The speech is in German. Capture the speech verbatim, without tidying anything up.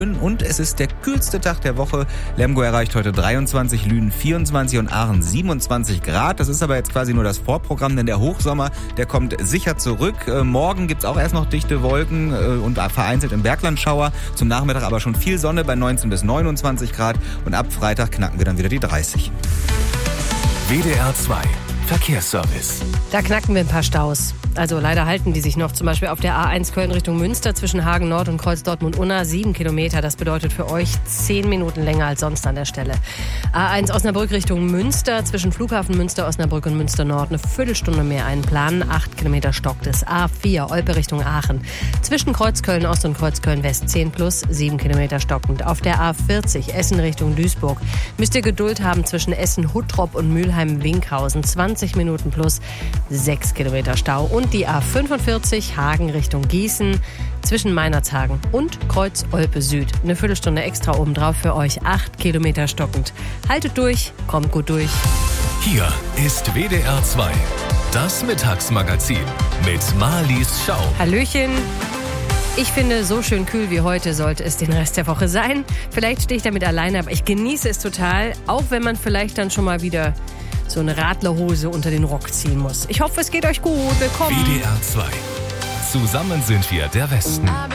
Und es ist der kühlste Tag der Woche. Lemgo erreicht heute dreiundzwanzig, Lünen vierundzwanzig und Aachen siebenundzwanzig Grad. Das ist aber jetzt quasi nur das Vorprogramm, denn der Hochsommer, der kommt sicher zurück. Äh, morgen gibt's auch erst noch dichte Wolken äh, und vereinzelt im Bergland Schauer. Zum Nachmittag aber schon viel Sonne bei neunzehn bis neunundzwanzig Grad. Und ab Freitag knacken wir dann wieder die dreißig. W D R zwei Verkehrsservice. Da knacken wir ein paar Staus. Also leider halten die sich noch, zum Beispiel auf der A eins Köln Richtung Münster zwischen Hagen Nord und Kreuz Dortmund-Unna. Sieben Kilometer, das bedeutet für euch zehn Minuten länger als sonst an der Stelle. A eins Osnabrück Richtung Münster zwischen Flughafen Münster, Osnabrück und Münster Nord eine Viertelstunde mehr einplanen. Acht Kilometer stockt es. A vier Olpe Richtung Aachen zwischen Kreuz Köln Ost und Kreuz Köln West zehn plus, sieben Kilometer stockend. Auf der A vierzig Essen Richtung Duisburg müsst ihr Geduld haben zwischen Essen-Huttrop und Mülheim-Winkhausen. zwanzig Minuten plus, sechs Kilometer Stau. Und die A fünfundvierzig Hagen Richtung Gießen zwischen Meinerzhagen und Kreuz Olpe Süd. Eine Viertelstunde extra obendrauf für euch, acht Kilometer stockend. Haltet durch, kommt gut durch. Hier ist W D R zwei, das Mittagsmagazin mit Marlies Schau. Hallöchen. Ich finde, so schön kühl wie heute sollte es den Rest der Woche sein. Vielleicht stehe ich damit alleine, aber ich genieße es total, auch wenn man vielleicht dann schon mal wieder so eine Radlerhose unter den Rock ziehen muss. Ich hoffe, es geht euch gut. Willkommen. W D R zwei. Zusammen sind wir der Westen.